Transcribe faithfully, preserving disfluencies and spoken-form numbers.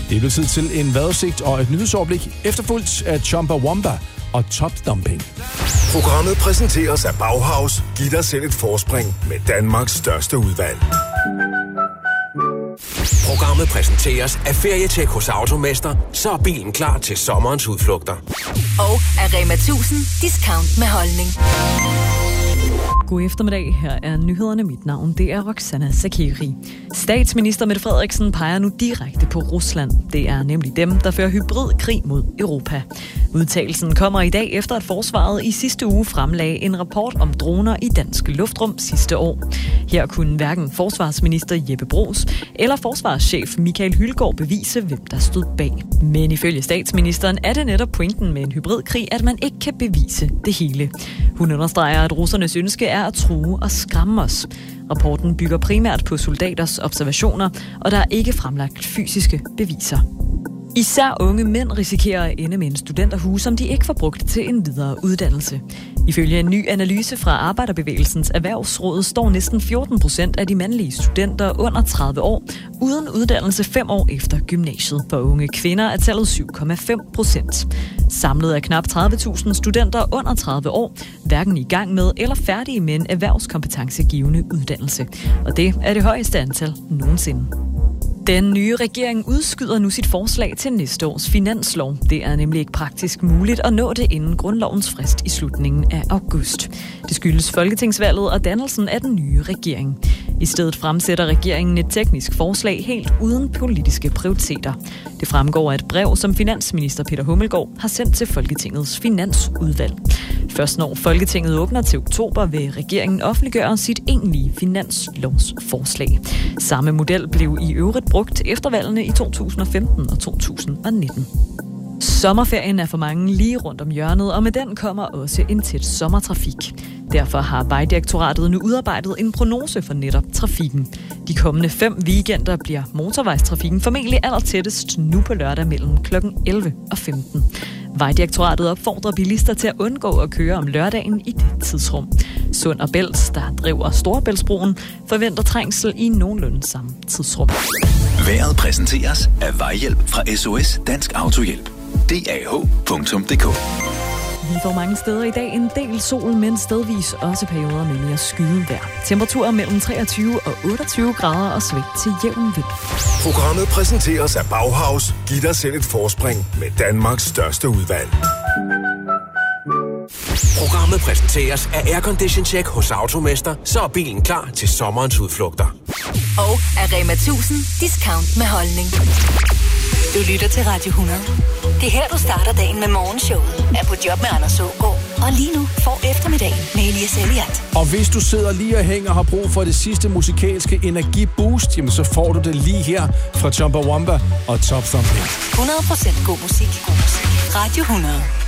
Det blev tid til en vejrudsigt og et nyhedsoverblik, efterfulgt af Chumbawamba og Top Dumping. Programmet præsenteres af Bauhaus. Giv dig selv et forspring med Danmarks største udvalg. Programmet præsenteres af Ferietjek hos Automester, så er bilen klar til sommerens udflugter. Og af Rema tusind discount med holdning. God eftermiddag. Her er nyhederne. Mit navn det er Roxana Zakiri. Statsminister Mette Frederiksen peger nu direkte på Rusland. Det er nemlig dem, der fører hybridkrig mod Europa. Udtalelsen kommer i dag efter, at forsvaret i sidste uge fremlagde en rapport om droner i dansk luftrum sidste år. Her kunne hverken forsvarsminister Jeppe Bruus eller forsvarschef Michael Hylgaard bevise, hvem der stod bag. Men ifølge statsministeren er det netop pointen med en hybridkrig, at man ikke kan bevise det hele. Hun understreger, at russernes ønske er at true og skræmme os. Rapporten bygger primært på soldaters observationer, og der er ikke fremlagt fysiske beviser. Især unge mænd risikerer at ende med en studenterhue, som de ikke får brugt til en videre uddannelse. Ifølge en ny analyse fra Arbejderbevægelsens Erhvervsråd står næsten fjorten procent af de mandlige studenter under tredive år uden uddannelse fem år efter gymnasiet. For unge kvinder er tallet syv komma fem procent. Samlet er knap tredive tusind studenter under tredive år hverken i gang med eller færdige med en erhvervskompetencegivende uddannelse. Og det er det højeste antal nogensinde. Den nye regering udskyder nu sit forslag til næste års finanslov. Det er nemlig ikke praktisk muligt at nå det inden grundlovens frist i slutningen af august. Det skyldes folketingsvalget og dannelsen af den nye regering. I stedet fremsætter regeringen et teknisk forslag helt uden politiske prioriteter. Det fremgår af et brev, som finansminister Peter Hummelgaard har sendt til Folketingets finansudvalg. Først når Folketinget åbner til oktober, vil regeringen offentliggøre sit egentlige finanslovsforslag. Samme model blev i øvrigt brugt efter valgene i to tusind og femten og to tusind og nitten. Sommerferien er for mange lige rundt om hjørnet, og med den kommer også en tæt sommertrafik. Derfor har Vejdirektoratet nu udarbejdet en prognose for netop trafikken. De kommende fem weekender bliver motorvejstrafikken formentlig allertættest nu på lørdag mellem klokken elleve og femten. Vejdirektoratet opfordrer bilister til at undgå at køre om lørdagen i det tidsrum. Sund og Bælt, der driver Storebæltsbroen, forventer trængsel i nogenlunde samme tidsrum. Vejret præsenteres af Vejhjælp fra S O S Dansk Autohjælp. D A H punktum d k. Vi får mange steder i dag en del sol, men stedvis også perioder med mere skyet vejr. Temperaturer mellem treogtyve og otteogtyve grader og svigt til jævn vind. Programmet præsenteres af Bauhaus. Giv dig selv et forspring med Danmarks største udvalg. Programmet præsenteres af Aircondition Check hos Automester, så er bilen klar til sommerens udflugter. Og af Rema tusind discount med holdning. Du lytter til Radio hundrede. Det er her, du starter dagen med morgenshowet. Er på job med Anders Aagaard. Og lige nu får eftermiddagen med Elias Elliot. Og hvis du sidder lige og hænger og har brug for det sidste musikalske energiboost, jamen så får du det lige her fra Chumbawamba og Top Thumping. hundrede procent god musik. God musik. Radio hundrede.